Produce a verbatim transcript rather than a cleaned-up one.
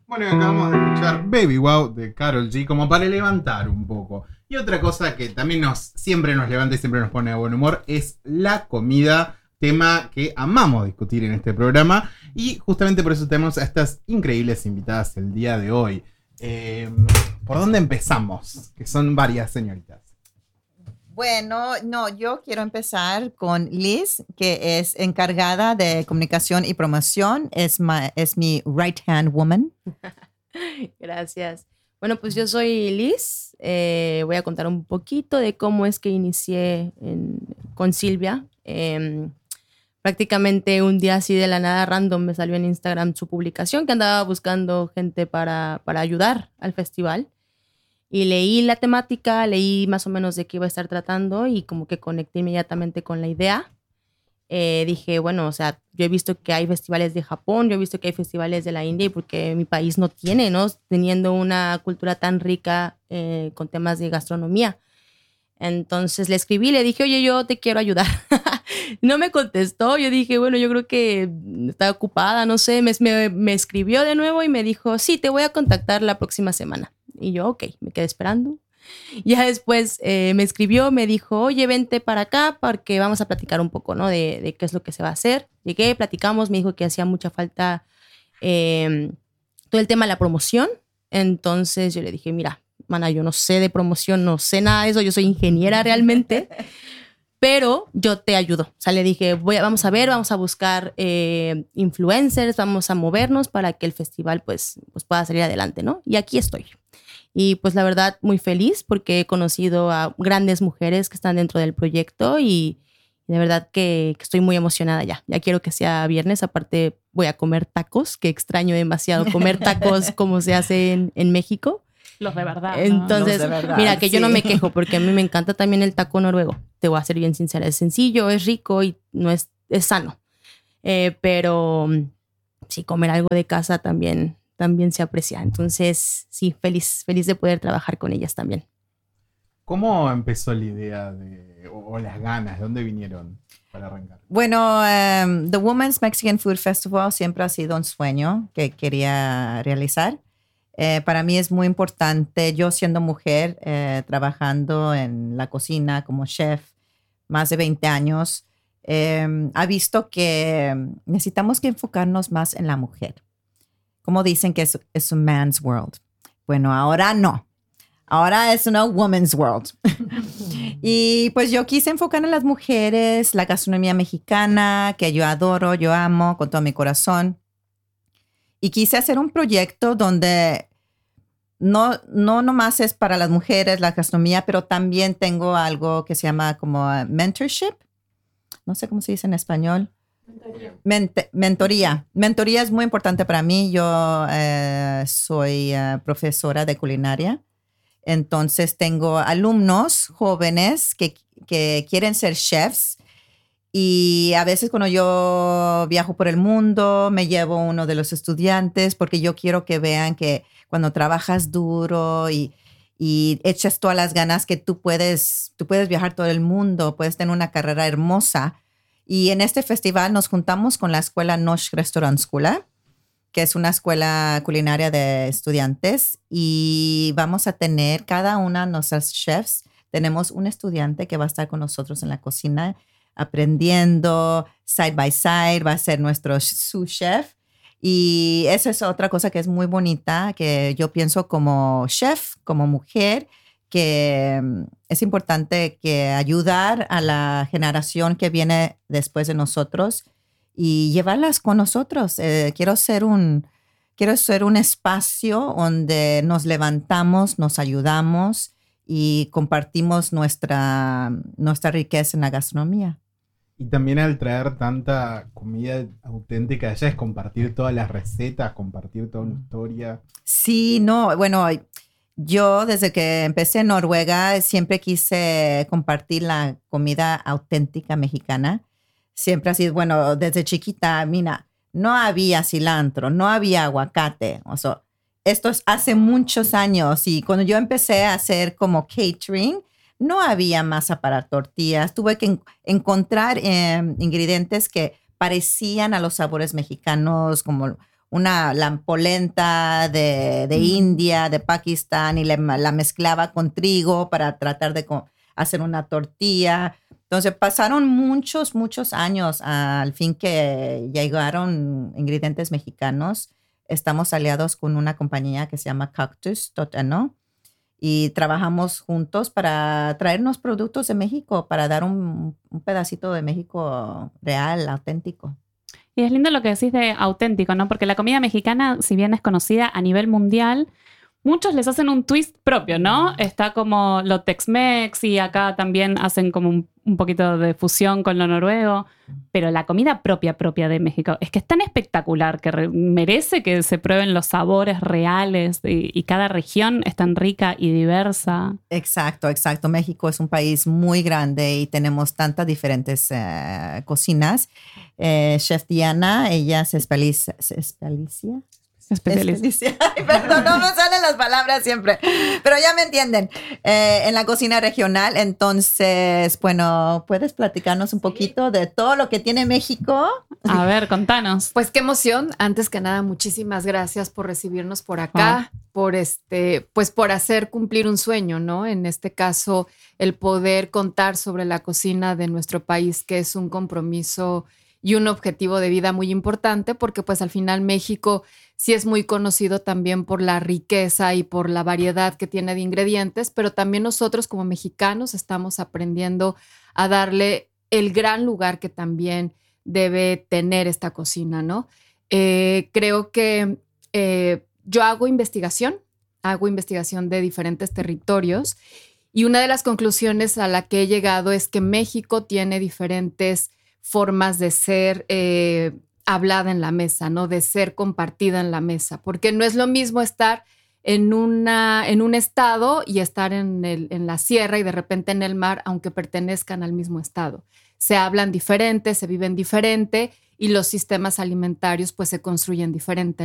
Bueno, acabamos de escuchar Baby Wow de Karol G como para levantar un poco. Y otra cosa que también nos siempre nos levanta y siempre nos pone de buen humor es la comida, tema que amamos discutir en este programa. Y justamente por eso tenemos a estas increíbles invitadas el día de hoy. Eh, ¿Por dónde empezamos? Que son varias señoritas. Bueno, no, yo quiero empezar con Liz, que es encargada de comunicación y promoción. Es, ma, es mi right hand woman. Gracias. Bueno, pues yo soy Liz. Eh, voy a contar un poquito de cómo es que inicié en, con Silvia. Eh, prácticamente un día así de la nada random me salió en Instagram su publicación que andaba buscando gente para, para ayudar al festival. Y leí la temática, leí más o menos de qué iba a estar tratando y como que conecté inmediatamente con la idea. Eh, dije, bueno, o sea, yo he visto que hay festivales de Japón, yo he visto que hay festivales de la India y porque mi país no tiene, ¿no? Teniendo una cultura tan rica eh, con temas de gastronomía. Entonces le escribí, le dije, oye, yo te quiero ayudar. No me contestó, yo dije, bueno, yo creo que está ocupada, no sé, me, me, me escribió de nuevo y me dijo, sí, te voy a contactar la próxima semana. Y yo, ok, me quedé esperando. Ya después eh, me escribió, me dijo, oye, vente para acá porque vamos a platicar un poco, ¿no? De, de qué es lo que se va a hacer. Llegué, platicamos, me dijo que hacía mucha falta eh, todo el tema de la promoción. Entonces yo le dije, mira, mana, yo no sé de promoción, no sé nada de eso, yo soy ingeniera realmente, pero yo te ayudo. O sea, le dije, voy a, vamos a ver, vamos a buscar eh, influencers, vamos a movernos para que el festival pues, pues pueda salir adelante, ¿no? Y aquí estoy. Y pues la verdad muy feliz porque he conocido a grandes mujeres que están dentro del proyecto y de verdad que, que estoy muy emocionada ya. Ya quiero que sea viernes, aparte voy a comer tacos, que extraño demasiado comer tacos como se hace en, en México. Los de verdad. Entonces, ¿no? Los de verdad, mira, que sí. yo no me quejo porque a mí me encanta también el taco noruego. Te voy a ser bien sincera, es sencillo, es rico y no es, es sano. Eh, pero sí, comer algo de casa también... también se aprecia. Entonces, sí, feliz, feliz de poder trabajar con ellas también. ¿Cómo empezó la idea de, o, o las ganas? ¿De dónde vinieron para arrancar? Bueno, um, The Women's Mexican Food Festival siempre ha sido un sueño que quería realizar. Eh, para mí es muy importante, yo siendo mujer, eh, trabajando en la cocina como chef, más de veinte años, eh, ha visto que necesitamos que enfocarnos más en la mujer. Como dicen que es, es un man's world. Bueno, ahora no. Ahora es una woman's world. Y pues yo quise enfocar en las mujeres, la gastronomía mexicana, que yo adoro, yo amo con todo mi corazón. Y quise hacer un proyecto donde no, no nomás es para las mujeres la gastronomía, pero también tengo algo que se llama como mentorship. No sé cómo se dice en español. Mente, mentoría. Mentoría es muy importante para mí. Yo eh, soy uh, profesora de culinaria. Entonces tengo alumnos jóvenes que, que quieren ser chefs. Y a veces cuando yo viajo por el mundo, me llevo uno de los estudiantes porque yo quiero que vean que cuando trabajas duro y, y echas todas las ganas que tú puedes, tú puedes viajar todo el mundo, puedes tener una carrera hermosa. Y en este festival nos juntamos con la escuela Nosh Restaurant School, que es una escuela culinaria de estudiantes. Y vamos a tener cada una de nuestras chefs. Tenemos un estudiante que va a estar con nosotros en la cocina aprendiendo side by side. Va a ser nuestro sous chef. Y esa es otra cosa que es muy bonita, que yo pienso como chef, como mujer, que es importante que ayudar a la generación que viene después de nosotros y llevarlas con nosotros. Eh, quiero ser un, quiero ser un espacio donde nos levantamos, nos ayudamos y compartimos nuestra, nuestra riqueza en la gastronomía. Y también al traer tanta comida auténtica allá es compartir todas las recetas, compartir toda una historia. Sí, no, bueno... Yo desde que empecé en Noruega siempre quise compartir la comida auténtica mexicana. Siempre ha sido, bueno, desde chiquita, mira, no había cilantro, no había aguacate. O sea, esto es hace muchos años y cuando yo empecé a hacer como catering, no había masa para tortillas. Tuve que en- encontrar eh, ingredientes que parecían a los sabores mexicanos, como una la polenta de, de India, de Pakistán, y le, la mezclaba con trigo para tratar de co- hacer una tortilla. Entonces pasaron muchos, muchos años al fin que llegaron ingredientes mexicanos. Estamos aliados con una compañía que se llama Cactus punto no y trabajamos juntos para traernos productos de México, para dar un, un pedacito de México real, auténtico. Y es lindo lo que decís de auténtico, ¿no? Porque la comida mexicana, si bien es conocida a nivel mundial, muchos les hacen un twist propio, ¿no? Está como lo Tex-Mex y acá también hacen como un, un poquito de fusión con lo noruego. Pero la comida propia, propia de México es que es tan espectacular que re- merece que se prueben los sabores reales y, y cada región es tan rica y diversa. Exacto, exacto. México es un país muy grande y tenemos tantas diferentes uh, cocinas. Eh, Chef Diana, ella se especializa... ¿Se especializa? Especialista. Ay, perdón, no me salen las palabras siempre, pero ya me entienden. Eh, en la cocina regional, entonces, bueno, ¿puedes platicarnos un poquito de todo lo que tiene México? A ver, contanos. Pues qué emoción. Antes que nada, muchísimas gracias por recibirnos por acá, ah. por este, pues por hacer cumplir un sueño, ¿no? En este caso, el poder contar sobre la cocina de nuestro país, que es un compromiso y un objetivo de vida muy importante, porque pues al final México sí es muy conocido también por la riqueza y por la variedad que tiene de ingredientes, pero también nosotros como mexicanos estamos aprendiendo a darle el gran lugar que también debe tener esta cocina, ¿no? Eh, creo que eh, yo hago investigación, hago investigación de diferentes territorios y una de las conclusiones a la que he llegado es que México tiene diferentes formas de ser eh, hablada en la mesa, ¿no? De ser compartida en la mesa, porque no es lo mismo estar en, una, en un estado y estar en, el, en la sierra y de repente en el mar, aunque pertenezcan al mismo estado. Se hablan diferente, se viven diferente y los sistemas alimentarios pues se construyen diferente.